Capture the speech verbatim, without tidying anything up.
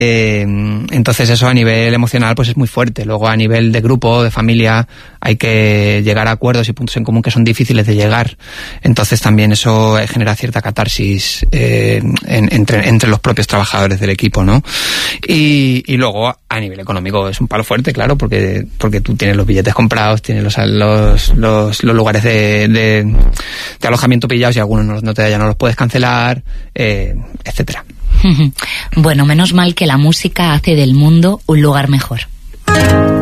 Eh, entonces eso a nivel emocional pues es muy fuerte. Luego a nivel de grupo, de familia, hay que llegar a acuerdos y puntos en común que son difíciles de llegar. Entonces también eso genera cierta catarsis eh, en, entre, entre los propios trabajadores del equipo, ¿no? Y, y luego a nivel económico es un palo fuerte, claro, porque porque tú tienes los billetes comprados, tienes los los, los, los lugares de, de, de alojamiento pillados y algunos no, no te ya no los puedes cancelar, eh, etcétera. Bueno, menos mal que la música hace del mundo un lugar mejor.